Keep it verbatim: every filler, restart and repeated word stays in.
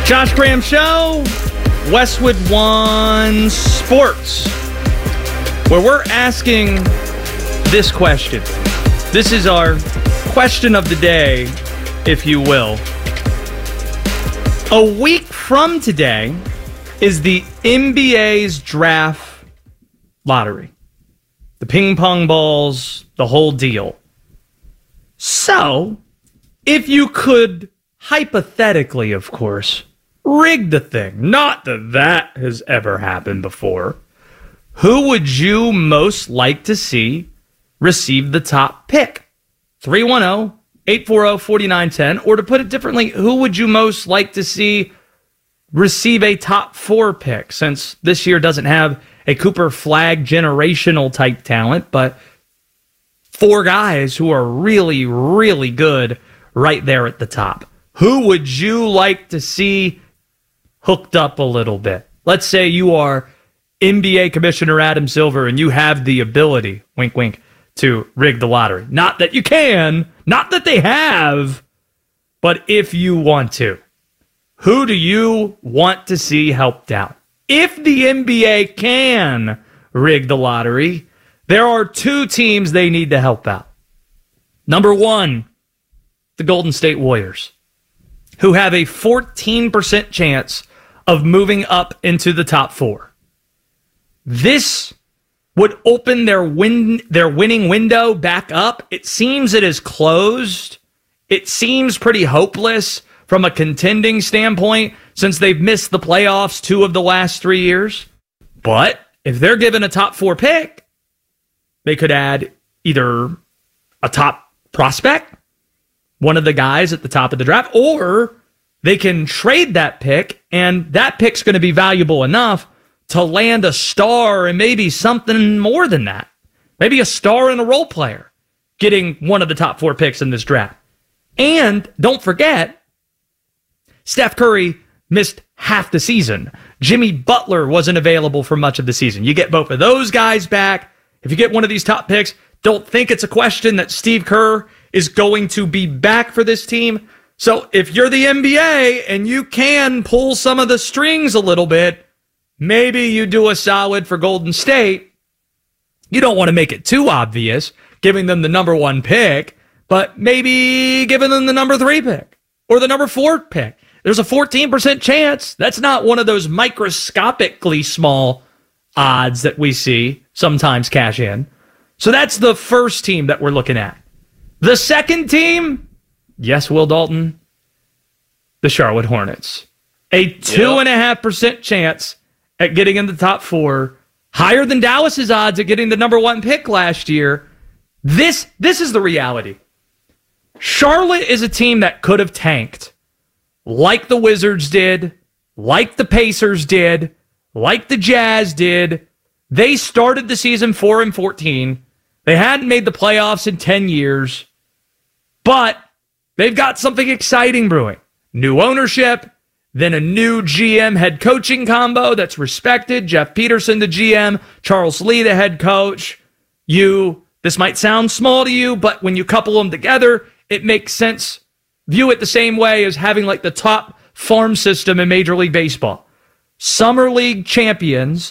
Josh Graham Show, Westwood One Sports, where we're asking this question. This is our question of the day, if you will. A week from today is the N B A's draft lottery. The ping pong balls, the whole deal. So, if you could, hypothetically, of course, rig the thing, not that that has ever happened before, who would you most like to see receive the top pick? three one zero, eight four zero, four nine one zero. Or to put it differently, who would you most like to see receive a top four pick, since this year doesn't have a Cooper Flagg generational type talent, but four guys who are really, really good right there at the top. Who would you like to see hooked up a little bit? Let's say you are N B A Commissioner Adam Silver and you have the ability, wink, wink, to rig the lottery. Not that you can, not that they have, but if you want to. Who do you want to see helped out? If the N B A can rig the lottery, there are two teams they need to help out. Number one, the Golden State Warriors, who have a fourteen percent chance of moving up into the top four. This would open their win their winning window back up. It seems it is closed. It seems pretty hopeless from a contending standpoint since they've missed the playoffs two of the last three years. But if they're given a top four pick, they could add either a top prospect, one of the guys at the top of the draft, or they can trade that pick, and that pick's going to be valuable enough to land a star and maybe something more than that. Maybe a star and a role player getting one of the top four picks in this draft. And don't forget, Steph Curry missed half the season. Jimmy Butler wasn't available for much of the season. You get both of those guys back. If you get one of these top picks, don't think it's a question that Steve Kerr is going to be back for this team. So if you're the N B A and you can pull some of the strings a little bit, maybe you do a solid for Golden State. You don't want to make it too obvious, giving them the number one pick, but maybe giving them the number three pick or the number four pick. There's a fourteen percent chance. That's not one of those microscopically small odds that we see sometimes cash in. So that's the first team that we're looking at. The second team, yes, Will Dalton, the Charlotte Hornets. A two and a half percent chance at getting in the top four, higher than Dallas's odds at getting the number one pick last year. This, this is the reality. Charlotte is a team that could have tanked, like the Wizards did, like the Pacers did, like the Jazz did. They started the season four and fourteen. They hadn't made the playoffs in ten years, but they've got something exciting brewing. New ownership, then a new G M head coaching combo that's respected. Jeff Peterson, the G M, Charles Lee, the head coach. You, this might sound small to you, but when you couple them together, it makes sense. View it the same way as having like the top farm system in Major League Baseball. Summer League champions